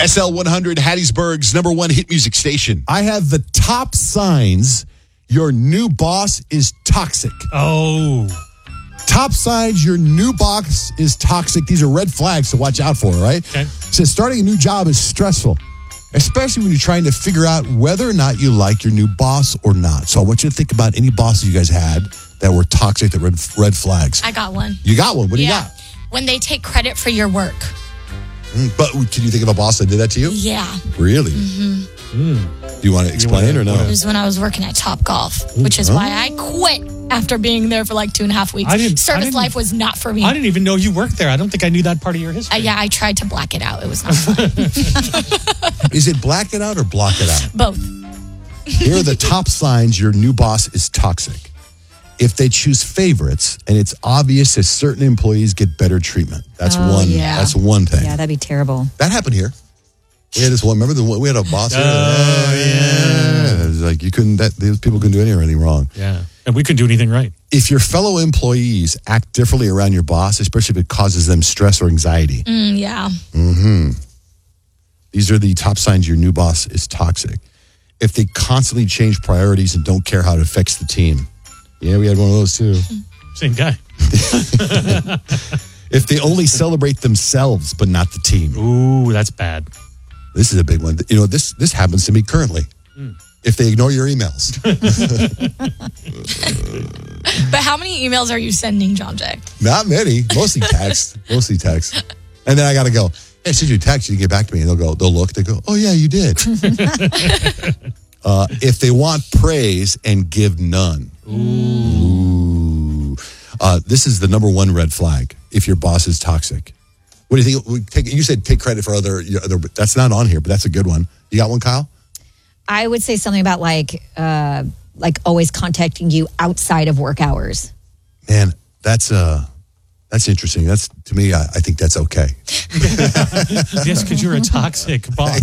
SL 100, Hattiesburg's number one hit music station. I have the top signs your new boss is toxic. Oh. Top signs your new boss is toxic. These are red flags to watch out for, right? Okay. It says starting a new job is stressful, especially when you're trying to figure out whether or not you like your new boss or not. So I want you to think about any bosses you guys had that were toxic, that red flags. I got one. You got one. What do you got? When they take credit for your work. But can you think of a boss that did that to you? Yeah. Really? Do you want to explain or no? It was when I was working at Top Golf, which is why I quit after being there for like 2.5 weeks. Service life was not for me. I didn't even know you worked there. I don't think I knew that part of your history. Yeah, I tried to black it out. It was not fun. Is it black it out or block it out? Both. Here are the top signs your new boss is toxic. If they choose favorites and it's obvious that certain employees get better treatment. That's That's one thing. Yeah, that'd be terrible. That happened here. We had this one. Remember we had a boss here? Yeah. It was like those people couldn't do anything wrong. Yeah. And we couldn't do anything right. If your fellow employees act differently around your boss, especially if it causes them stress or anxiety. Yeah. These are the top signs your new boss is toxic. If they constantly change priorities and don't care how it affects the team. Yeah, we had one of those too. Same guy. If they only celebrate themselves but not the team. Ooh, that's bad. This is a big one. You know, this happens to me currently. If they ignore your emails. But how many emails are you sending, John Jay? Not many. Mostly text. And then I got to go, hey, I sent you a text. You can get back to me. And they'll look. They go, oh, yeah, you did. If they want praise and give none. Ooh. This is the number one red flag if your boss is toxic. What do you think? You said take credit for other. That's not on here, but that's a good one. You got one, Kyle? I would say something about like always contacting you outside of work hours. Man, that's interesting. That's to me. I think that's okay. Yes, because you're a toxic boss.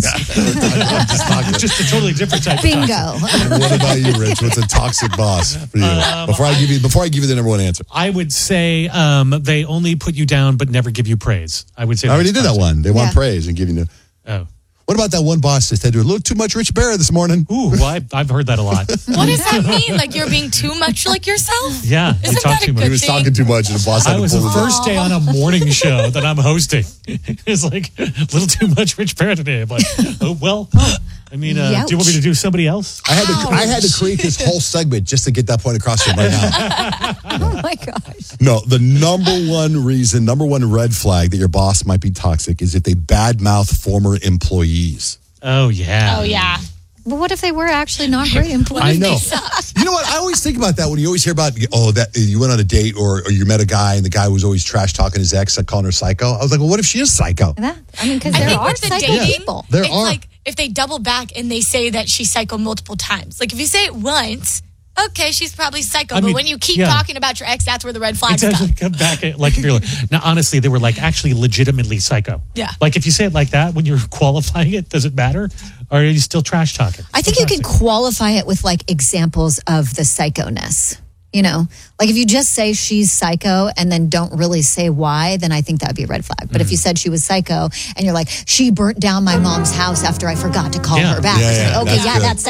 Just a totally different type. Bingo. Of toxic. What about you, Rich? What's a toxic boss for you? Before I give you the number one answer, I would say they only put you down but never give you praise. I would say I already did that one. They want praise and give you. Oh. What about that one boss that said a little too much Rich Bear this morning? Ooh, well, I've heard that a lot. What does that mean? Like you're being too much like yourself? Yeah, Isn't that a good He was thing? talking too much, and the boss had I to was pull the him first day on a morning show that I'm hosting. It's like a little too much Rich Bear today. I'm like, oh well. I mean, do you want me to do somebody else? I had to create this whole segment just to get that point across to him right now. Oh my gosh. No, the number one red flag that your boss might be toxic is if they badmouth former employees. Oh yeah. Oh yeah. But what if they were actually not great employees? I know. You know what? I always think about that when you always hear about, that you went on a date or you met a guy and the guy was always trash talking his ex, calling her psycho. I was like, well, what if she is psycho? Because I there think are with the psycho dating, people. It's like if they double back and they say that she's psycho multiple times. Like if you say it once, okay, she's probably psycho. But when you keep talking about your ex, that's where the red flags come back. Like if you're now, honestly, they were like actually legitimately psycho. Yeah. Like if you say it like that when you're qualifying it, does it matter? Or are you still trash talking? I think you can qualify it with like examples of the psychoness. You know, like if you just say she's psycho and then don't really say why, then I think that would be a red flag. But if you said she was psycho and you're like, she burnt down my mom's house after I forgot to call her back. Yeah, It's like, okay, that's good. that's